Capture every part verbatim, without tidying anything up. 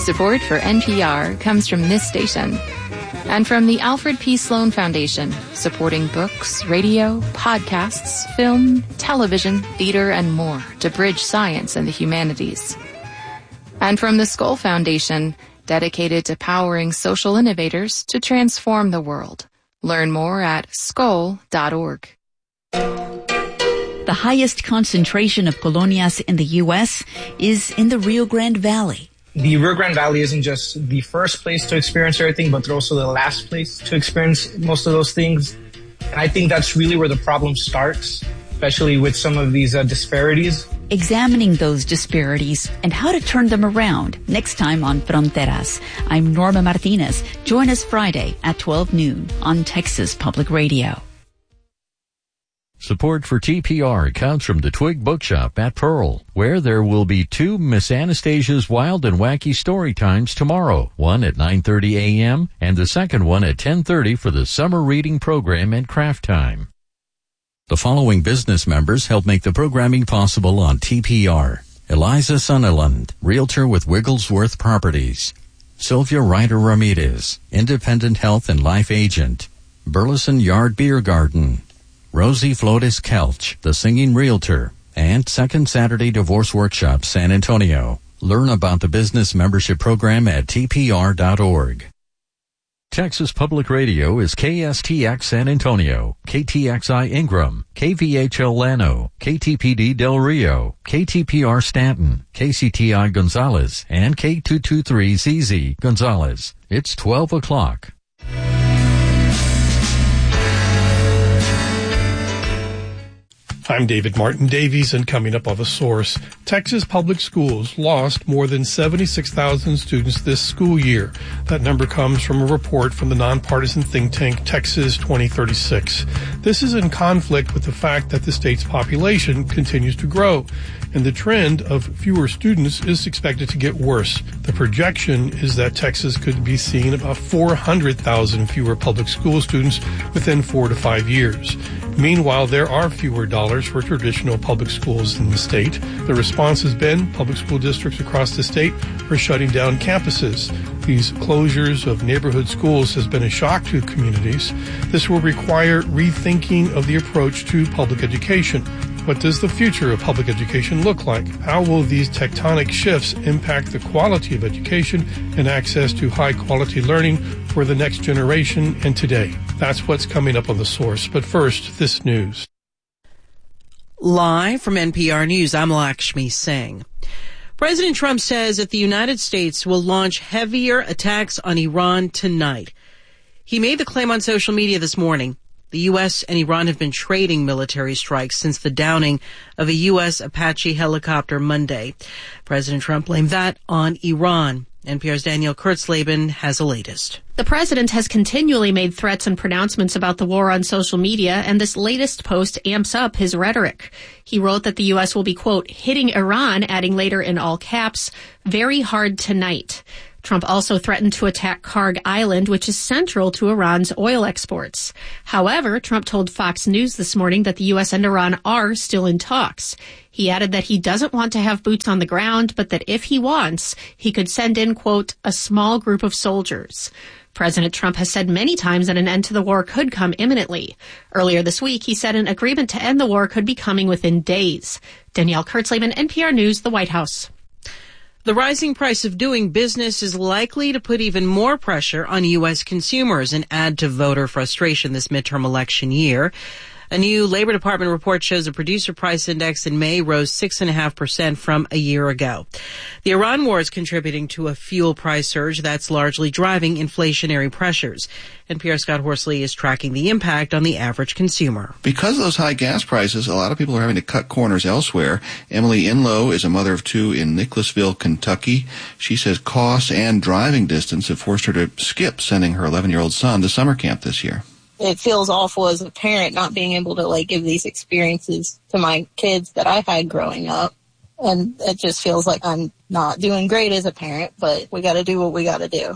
Support for N P R comes from this station and from the Alfred P. Sloan Foundation, supporting books, radio, podcasts, film, television, theater, and more to bridge science and the humanities. And from the Skoll Foundation, dedicated to powering social innovators to transform the world. Learn more at skoll dot org. The highest concentration of colonias in the U S is in the Rio Grande Valley. The Rio Grande Valley isn't just the first place to experience everything, but also the last place to experience most of those things. And I think that's really where the problem starts, especially with some of these uh, disparities. Examining those disparities and how to turn them around next time on Fronteras. I'm Norma Martinez. Join us Friday at twelve noon on Texas Public Radio. Support for T P R comes from the Twig Bookshop at Pearl, where there will be two Miss Anastasia's Wild and Wacky Story Times tomorrow, one at nine thirty a.m. and the second one at ten thirty for the summer reading program and craft time. The following business members help make the programming possible on T P R. Eliza Sunderland, Realtor with Wigglesworth Properties. Sylvia Ryder Ramirez, Independent Health and Life Agent. Burleson Yard Beer Garden. Rosie Flores Kelch, The Singing Realtor, and Second Saturday Divorce Workshop, San Antonio. Learn about the business membership program at T P R dot org. Texas Public Radio is K S T X San Antonio, K T X I Ingram, K V H L Llano, K T P D Del Rio, K T P R Stanton, K C T I Gonzales, and K two twenty-three Z Z Gonzales. It's twelve o'clock. I'm David Martin Davies, and coming up on The Source, Texas Public Schools lost more than seventy-six thousand students this school year. That number comes from a report from the nonpartisan think tank Texas twenty thirty-six. This is in conflict with the fact that the state's population continues to grow, and the trend of fewer students is expected to get worse. The projection is that Texas could be seeing about four hundred thousand fewer public school students within four to five years. Meanwhile, there are fewer dollars for traditional public schools in the state. The response has been public school districts across the state are shutting down campuses. These closures of neighborhood schools has been a shock to communities. This will require rethinking of the approach to public education. What does the future of public education look like? How will these tectonic shifts impact the quality of education and access to high-quality learning for the next generation and today? That's what's coming up on The Source. But first, this news. Live from N P R News, I'm Lakshmi Singh. President Trump says that the United States will launch heavier attacks on Iran tonight. He made the claim on social media this morning. The U S and Iran have been trading military strikes since the downing of a U S Apache helicopter Monday. President Trump blamed that on Iran. N P R's Danielle Kurtzleben has the latest. The president has continually made threats and pronouncements about the war on social media, and this latest post amps up his rhetoric. He wrote that the U S will be, quote, hitting Iran, adding later in all caps, very hard tonight. Trump also threatened to attack Karg Island, which is central to Iran's oil exports. However, Trump told Fox News this morning that the U S and Iran are still in talks. He added that he doesn't want to have boots on the ground, but that if he wants, he could send in, quote, a small group of soldiers. President Trump has said many times that an end to the war could come imminently. Earlier this week, he said an agreement to end the war could be coming within days. Danielle Kurtzleben, N P R News, the White House. The rising price of doing business is likely to put even more pressure on U S consumers and add to voter frustration this midterm election year. A new Labor Department report shows the producer price index in May rose six point five percent from a year ago. The Iran war is contributing to a fuel price surge that's largely driving inflationary pressures. N P R's Scott Horsley is tracking the impact on the average consumer. Because of those high gas prices, a lot of people are having to cut corners elsewhere. Emily Inlow is a mother of two in Nicholasville, Kentucky. She says costs and driving distance have forced her to skip sending her eleven-year-old son to summer camp this year. It feels awful as a parent not being able to, like, give these experiences to my kids that I had growing up. And it just feels like I'm not doing great as a parent, but we got to do what we got to do.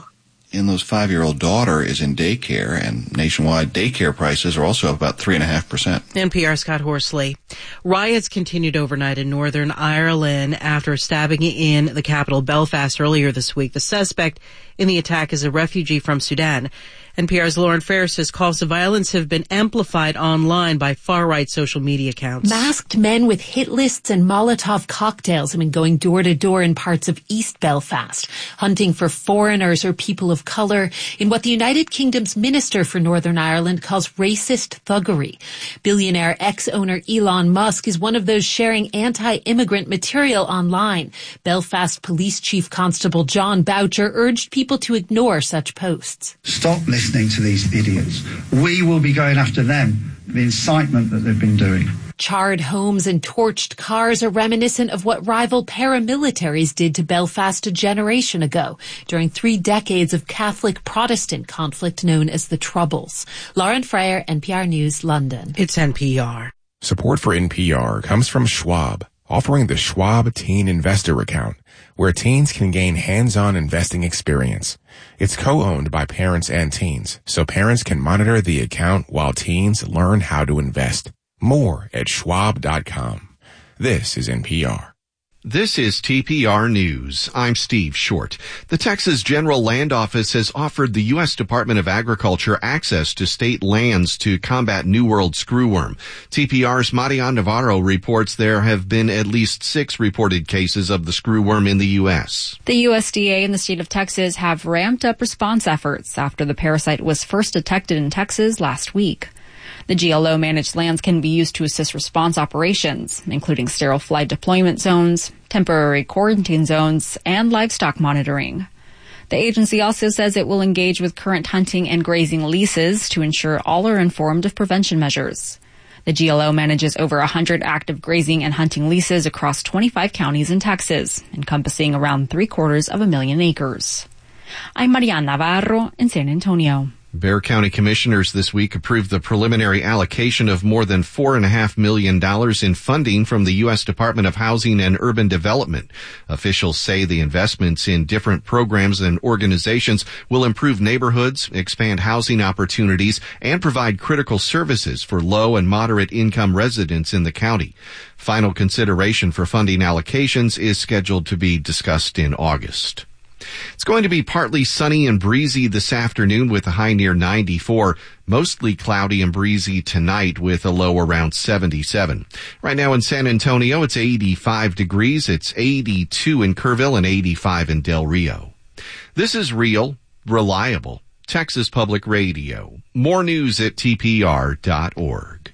in those five-year-old daughter is in daycare, and nationwide daycare prices are also up about three point five percent. N P R's Scott Horsley. Riots continued overnight in Northern Ireland after stabbing in the capital Belfast earlier this week. The suspect in the attack is a refugee from Sudan. N P R's Lauren Fair says calls to violence have been amplified online by far-right social media accounts. Masked men with hit lists and Molotov cocktails have been going door to door in parts of East Belfast, hunting for foreigners or people of colour in what the United Kingdom's Minister for Northern Ireland calls racist thuggery. Billionaire ex-owner Elon Musk is one of those sharing anti-immigrant material online. Belfast Police Chief Constable John Boucher urged people to ignore such posts. Stop listening to these idiots. We will be going after them, the incitement that they've been doing. Charred homes and torched cars are reminiscent of what rival paramilitaries did to Belfast a generation ago during three decades of Catholic-Protestant conflict known as the Troubles. Lauren Freyer, N P R News, London. It's N P R. Support for N P R comes from Schwab, offering the Schwab Teen Investor Account, where teens can gain hands-on investing experience. It's co-owned by parents and teens, so parents can monitor the account while teens learn how to invest. More at schwab dot com. This is N P R. This is T P R News. I'm Steve Short. The Texas General Land Office has offered the U S Department of Agriculture access to state lands to combat New World screwworm. T P R's Marian Navarro reports there have been at least six reported cases of the screwworm in the U S. The U S D A and the state of Texas have ramped up response efforts after the parasite was first detected in Texas last week. The G L O-managed lands can be used to assist response operations, including sterile flight deployment zones, temporary quarantine zones, and livestock monitoring. The agency also says it will engage with current hunting and grazing leases to ensure all are informed of prevention measures. The G L O manages over one hundred active grazing and hunting leases across twenty-five counties in Texas, encompassing around three-quarters of a million acres. I'm Marian Navarro in San Antonio. Bexar County commissioners this week approved the preliminary allocation of more than four and a half million dollars in funding from the U S Department of Housing and Urban Development. Officials say the investments in different programs and organizations will improve neighborhoods, expand housing opportunities, and provide critical services for low and moderate income residents in the county. Final consideration for funding allocations is scheduled to be discussed in August. It's going to be partly sunny and breezy this afternoon with a high near ninety-four. Mostly cloudy and breezy tonight with a low around seventy-seven. Right now in San Antonio, it's eighty-five degrees. It's eighty-two in Kerrville and eighty-five in Del Rio. This is real, reliable Texas Public Radio. More news at T P R dot org.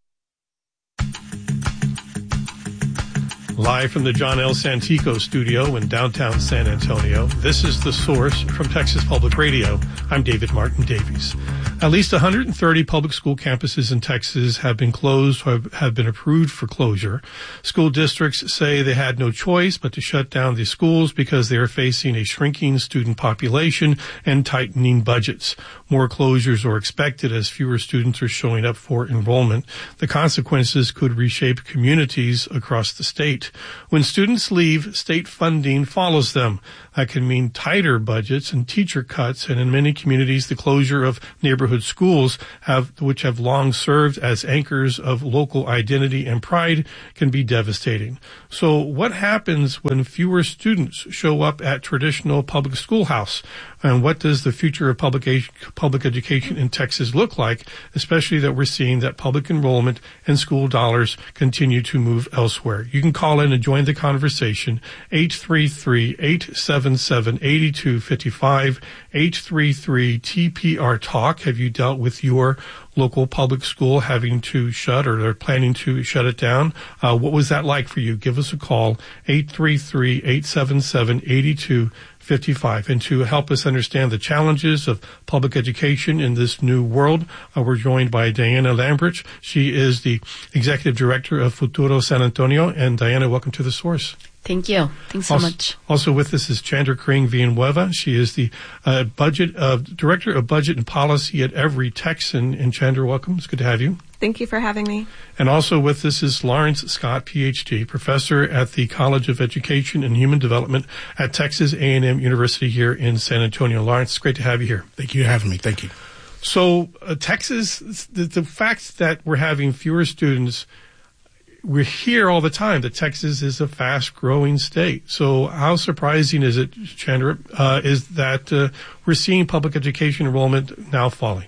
Live from the John L. Santico studio in downtown San Antonio, this is The Source from Texas Public Radio. I'm David Martin Davies. At least one hundred thirty public school campuses in Texas have been closed or have been approved for closure. School districts say they had no choice but to shut down the schools because they are facing a shrinking student population and tightening budgets. More closures are expected as fewer students are showing up for enrollment. The consequences could reshape communities across the state. When students leave, state funding follows them. That can mean tighter budgets and teacher cuts, and in many communities, the closure of neighborhood schools, have, which have long served as anchors of local identity and pride, can be devastating. So what happens when fewer students show up at traditional public schoolhouse? And what does the future of public, public education in Texas look like, especially that we're seeing that public enrollment and school dollars continue to move elsewhere? You can call in and join the conversation, eight three three, eight seven seven, eight two five five, eight three three T P R Talk. Have you dealt with your local public school having to shut or they're planning to shut it down? Uh, what was that like for you? Give us a call, eight three three, eight seven seven, eight two fifty-five. And to help us understand the challenges of public education in this new world, uh, we're joined by Diana Lambrich. She is the Executive Director of Futuro San Antonio. And Diana, welcome to The Source. Thank you. Thanks so also, much. Also with us is Chandra Kring Villanueva. She is the uh, budget uh, Director of Budget and Policy at Every Texan. And Chandra, welcome. It's good to have you. Thank you for having me. And also with us is Lawrence Scott, P H D, professor at the College of Education and Human Development at Texas A and M University here in San Antonio. Lawrence, it's great to have you here. Thank you for having me. Thank you. So uh, Texas, the, the fact that we're having fewer students, we hear all the time that Texas is a fast-growing state. So how surprising is it, Chandra, uh, is that uh, we're seeing public education enrollment now falling?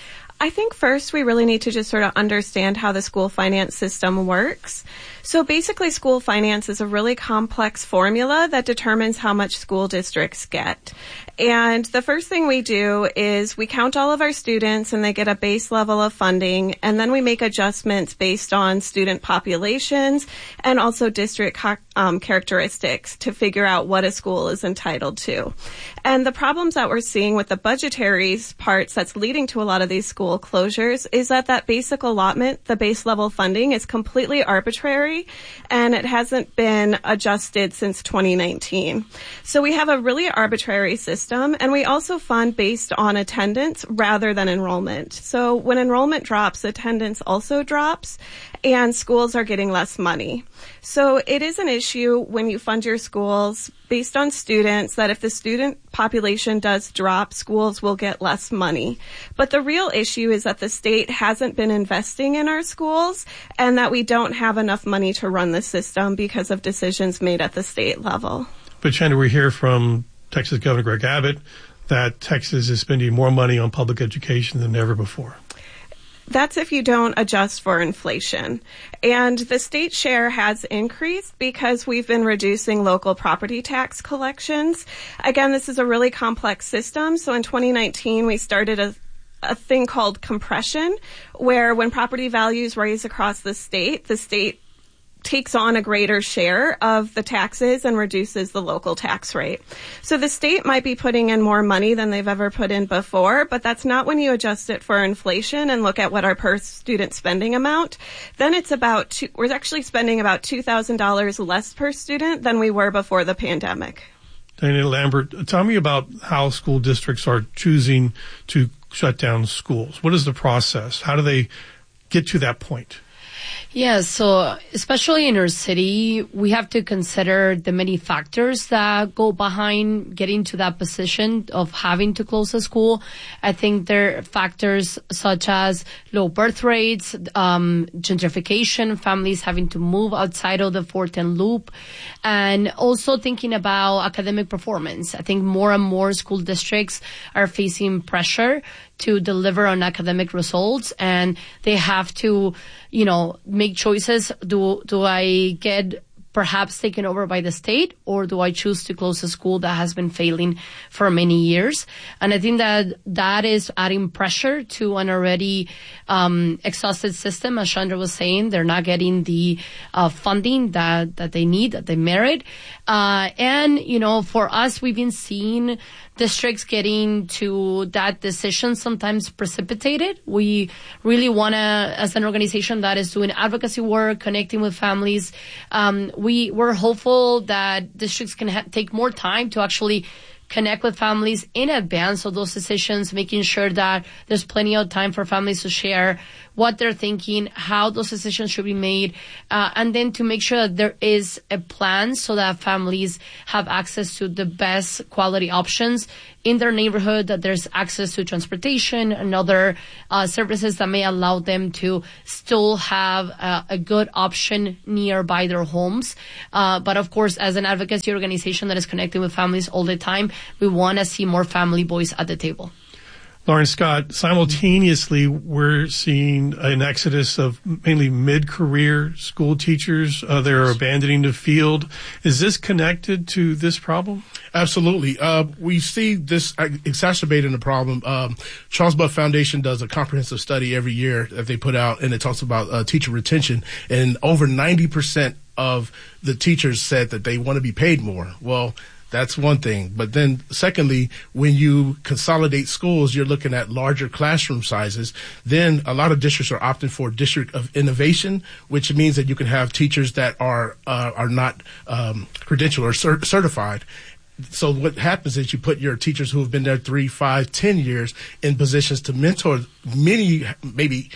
I think first we really need to just sort of understand how the school finance system works. So basically, school finance is a really complex formula that determines how much school districts get. And the first thing we do is we count all of our students and they get a base level of funding, and then we make adjustments based on student populations and also district um, characteristics to figure out what a school is entitled to. And the problems that we're seeing with the budgetary parts that's leading to a lot of these school closures is that that basic allotment, the base level funding, is completely arbitrary, and it hasn't been adjusted since twenty nineteen. So we have a really arbitrary system, and we also fund based on attendance rather than enrollment. So when enrollment drops, attendance also drops, and schools are getting less money. So it is an issue when you fund your schools based on students, that if the student population does drop, schools will get less money. But the real issue is that the state hasn't been investing in our schools and that we don't have enough money to run the system because of decisions made at the state level. But Chandra, we hear from Texas Governor Greg Abbott that Texas is spending more money on public education than ever before. That's if you don't adjust for inflation. And the state share has increased because we've been reducing local property tax collections. Again, this is a really complex system. So in twenty nineteen, we started a a thing called compression, where when property values rise across the state, the state takes on a greater share of the taxes and reduces the local tax rate. So the state might be putting in more money than they've ever put in before, but that's not when you adjust it for inflation and look at what our per student spending amount. Then it's about, two, we're actually spending about two thousand dollars less per student than we were before the pandemic. Daniel Lambert, tell me about how school districts are choosing to shut down schools. What is the process? How do they get to that point? Yeah, so especially in our city, we have to consider the many factors that go behind getting to that position of having to close a school. I think there are factors such as low birth rates, um, gentrification, families having to move outside of the four ten loop, and also thinking about academic performance. I think more and more school districts are facing pressure to deliver on academic results, and they have to, you know, make choices. Do, do I get perhaps taken over by the state, or do I choose to close a school that has been failing for many years? And I think that that is adding pressure to an already um, exhausted system. As Chandra was saying, they're not getting the uh, funding that, that they need, that they merit. Uh, and, you know, for us, we've been seeing districts getting to that decision sometimes precipitated. We really want to, as an organization that is doing advocacy work, connecting with families, um, we, we're hopeful that districts can ha- take more time to actually connect with families in advance of those decisions, making sure that there's plenty of time for families to share what they're thinking, how those decisions should be made, uh, and then to make sure that there is a plan so that families have access to the best quality options in their neighborhood, that there's access to transportation and other uh, services that may allow them to still have uh, a good option nearby their homes. Uh, but of course, as an advocacy organization that is connecting with families all the time, we want to see more family voice at the table. Lawrence Scott, simultaneously, we're seeing an exodus of mainly mid-career school teachers. Uh, they're abandoning the field. Is this connected to this problem? Absolutely. Uh, we see this exacerbating the problem. Um, Charles Buff Foundation does a comprehensive study every year that they put out, and it talks about uh, teacher retention. And over ninety percent of the teachers said that they want to be paid more. Well, that's one thing. But then secondly, when you consolidate schools, you're looking at larger classroom sizes. Then a lot of districts are opting for district of innovation, which means that you can have teachers that are uh, are not um, credentialed or cert- certified. So what happens is you put your teachers who have been there three, five, ten years in positions to mentor many, maybe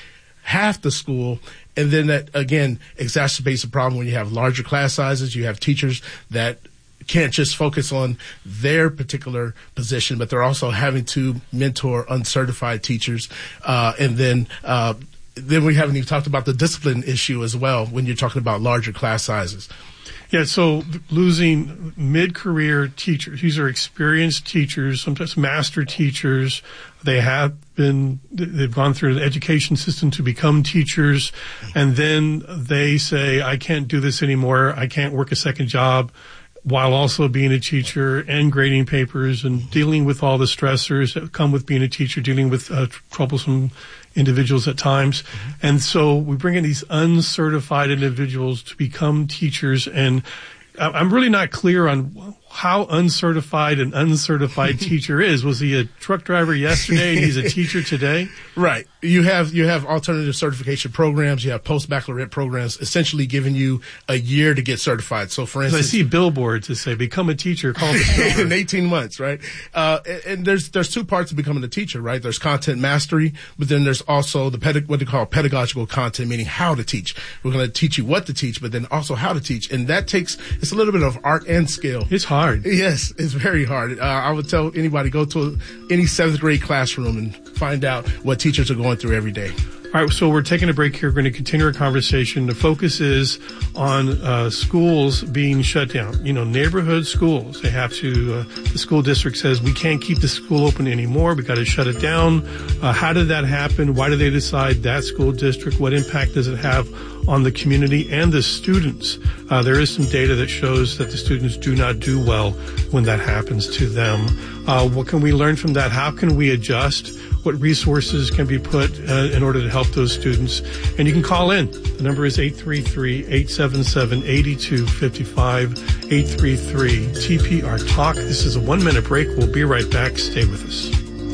half the school. And then that, again, exacerbates the problem when you have larger class sizes. You have teachers that can't just focus on their particular position, but they're also having to mentor uncertified teachers. Uh, and then, uh, then we haven't even talked about the discipline issue as well when you're talking about larger class sizes. Yeah, so losing mid-career teachers, these are experienced teachers, sometimes master teachers. They have been, they've gone through the education system to become teachers, and then they say, I can't do this anymore, I can't work a second job, while also being a teacher and grading papers and dealing with all the stressors that come with being a teacher, dealing with uh, troublesome individuals at times. Mm-hmm. And so we bring in these uncertified individuals to become teachers, and I'm really not clear on how uncertified an uncertified teacher is. Was he a truck driver yesterday and he's a teacher today? Right. You have you have alternative certification programs. You have post-baccalaureate programs, essentially giving you a year to get certified. So, for instance, I see billboards that say "Become a teacher." Call the in eighteen months, right? Uh, and there's there's two parts of becoming a teacher, right? There's content mastery, but then there's also the pedag- what they call pedagogical content, meaning how to teach. We're going to teach you what to teach, but then also how to teach, and that takes it's a little bit of art and skill. It's hard. Yes, it's very hard. Uh, I would tell anybody, go to any seventh grade classroom and find out what teachers are going through every day. All right, so we're taking a break here. We're going to continue our conversation. The focus is on uh, schools being shut down. You know, neighborhood schools. They have to, uh, the school district says, we can't keep the school open anymore. We got to shut it down. Uh, how did that happen? Why did they decide that school district? What impact does it have on the community and the students? Uh, there is some data that shows that the students do not do well when that happens to them. Uh, what can we learn from that? How can we adjust? What resources can be put uh, in order to help those students? And you can call in. The number is eight three three, eight seven seven, eight two five five, eight three three T P R Talk. This is a one-minute break. We'll be right back. Stay with us.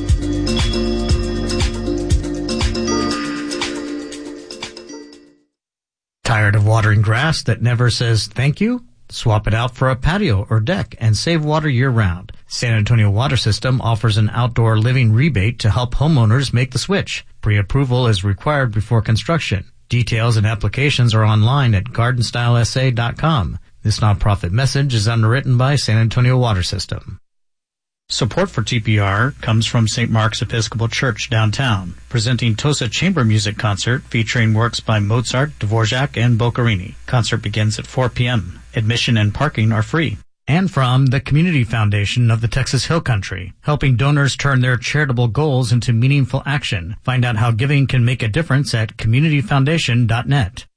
Tired of watering grass that never says thank you? Swap it out for a patio or deck and save water year-round. San Antonio Water System offers an outdoor living rebate to help homeowners make the switch. Pre-approval is required before construction. Details and applications are online at garden style s a dot com. This nonprofit message is underwritten by San Antonio Water System. Support for T P R comes from Saint Mark's Episcopal Church downtown, presenting Tosa Chamber Music Concert featuring works by Mozart, Dvorak, and Boccherini. Concert begins at four p.m. Admission and parking are free. And from the Community Foundation of the Texas Hill Country, helping donors turn their charitable goals into meaningful action. Find out how giving can make a difference at community foundation dot net.